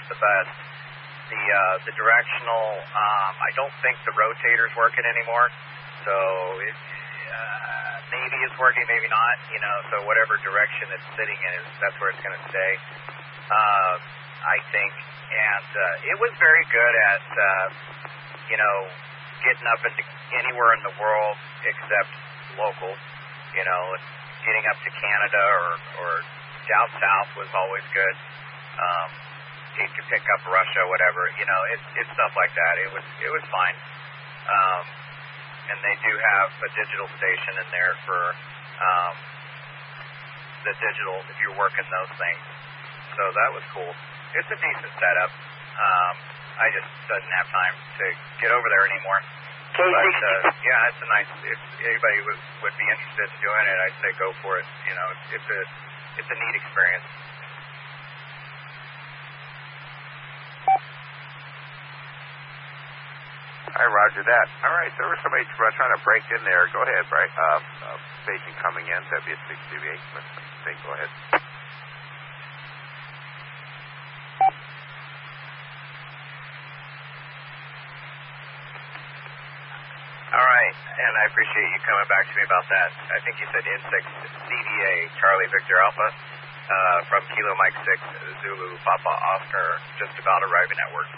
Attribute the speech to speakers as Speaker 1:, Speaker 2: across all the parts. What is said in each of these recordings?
Speaker 1: the best. The directional, I don't think the rotator's working anymore, so it maybe it's working, maybe not, so whatever direction it's sitting in, that's where it's going to stay, I think. And it was very good at, getting up into anywhere in the world except local, getting up to Canada or down south was always good. You could pick up Russia, whatever, it's stuff like that. It was fine. And they do have a digital station in there for the digital, if you're working those things. So that was cool. It's a decent setup. I just doesn't have time to get over there anymore. But, yeah, it's a nice, if anybody would be interested in doing it, I'd say go for it. It's a neat experience.
Speaker 2: All right, roger that. All right, there was somebody trying to break in there. Go ahead, Bright. Staging coming in, W628. Go ahead.
Speaker 1: All right, and I appreciate you coming back to me about that. I think you said Insect CDA, Charlie Victor Alpha, from Kilo Mike 6, Zulu Papa Oscar, just about arriving at work.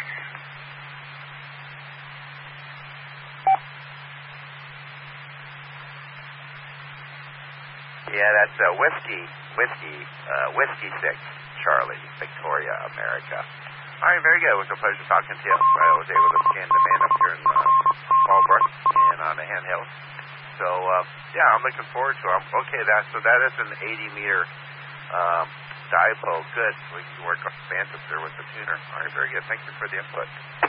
Speaker 2: Yeah, that's Whiskey 6, Charlie, Victoria, America. All right, very good. It was a pleasure talking to you. I was able to scan the man up here in Fallbrook and on the handheld. So, yeah, I'm looking forward to it. Okay, that is an 80-meter dipole. Good. We can work on Phantom there with the tuner. All right, very good. Thank you for the input.